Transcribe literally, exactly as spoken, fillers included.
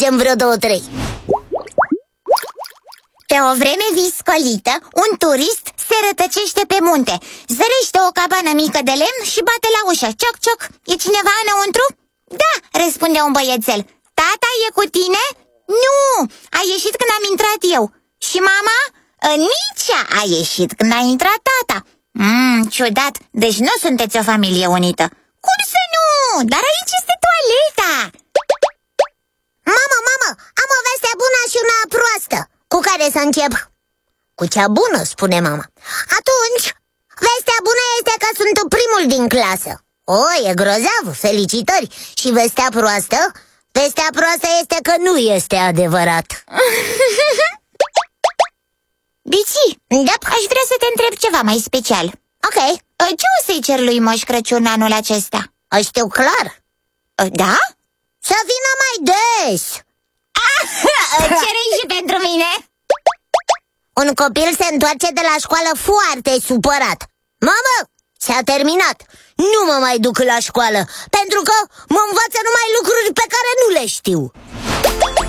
mergem vreo două, trei. Pe o vreme viscolită, un turist se rătăcește pe munte. Zărește o cabană mică de lemn și bate la ușă. Cioc, cioc, e cineva înăuntru? Da, răspunde un băiețel. Tata e cu tine? Nu, a ieșit când am intrat eu. Și mama? Nici ea a ieșit când a intrat tata. Mmm, ciudat, deci nu sunteți o familie unită. Cum să nu? Dar aici este toaleta. Mamă, mamă, am o veste bună și una proastă. Cu care să încep? Cu cea bună, spune mama. Atunci, vestea bună este că sunt primul din clasă. O, e grozav, felicitări. Și vestea proastă? Vestea proastă este că nu este adevărat. Bici, da, aș vrea să te întreb ceva mai special. Ok. Ce o să-i cer lui Moș Crăciun anul acesta? Știu clar. Da? Să vină mai des. Cere și pentru mine. Un copil se întoarce de la școală foarte supărat. Mamă, s-a terminat. Nu mă mai duc la școală, pentru că mă învață numai lucruri pe care nu le știu.